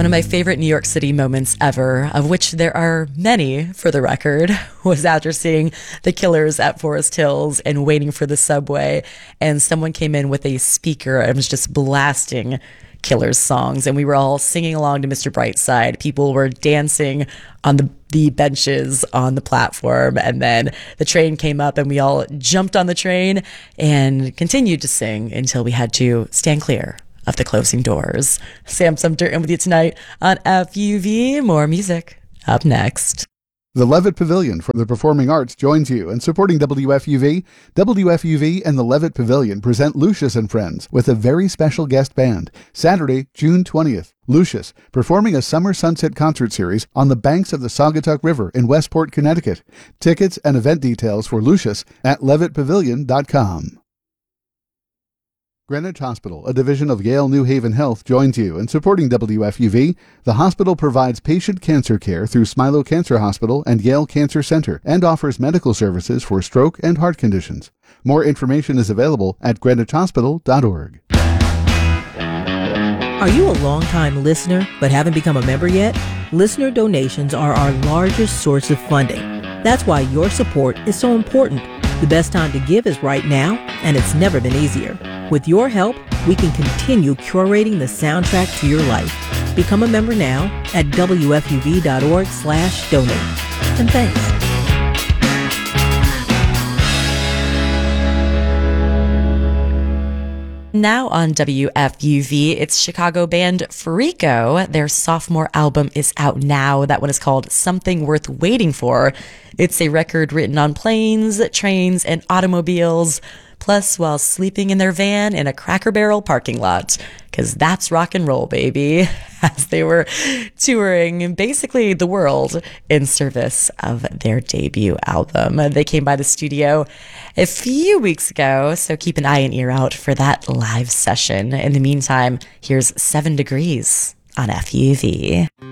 One of my favorite New York City moments ever, of which there are many for the record, was after seeing The Killers at Forest Hills and waiting for the subway, and someone came in with a speaker and was just blasting Killers songs, and we were all singing along to Mr. Brightside. People were dancing on the benches on the platform, and then the train came up and we all jumped on the train and continued to sing until we had to stand clear of the closing doors. Sam Sumter in with you tonight on FUV. More music up next. The Levitt Pavilion for the Performing Arts joins you in supporting WFUV. WFUV and the Levitt Pavilion present Lucius and Friends with a very special guest band. Saturday, June 20th. Lucius, performing a summer sunset concert series on the banks of the Saugatuck River in Westport, Connecticut. Tickets and event details for Lucius at levittpavilion.com. Greenwich Hospital, a division of Yale New Haven Health, joins you in supporting WFUV. The hospital provides patient cancer care through Smilow Cancer Hospital and Yale Cancer Center and offers medical services for stroke and heart conditions. More information is available at greenwichhospital.org. Are you a longtime listener but haven't become a member yet? Listener donations are our largest source of funding. That's why your support is so important. The best time to give is right now, and it's never been easier. With your help, we can continue curating the soundtrack to your life. Become a member now at wfuv.org/donate. And thanks. Now on WFUV, it's Chicago band Freako. Their sophomore album is out now. That one is called Something Worth Waiting For. It's a record written on planes, trains, and automobiles, plus while sleeping in their van in a Cracker Barrel parking lot. Because that's rock and roll, baby. As they were touring basically the world in service of their debut album. They came by the studio a few weeks ago, so keep an eye and ear out for that live session. In the meantime, here's 7 Degrees on FUV.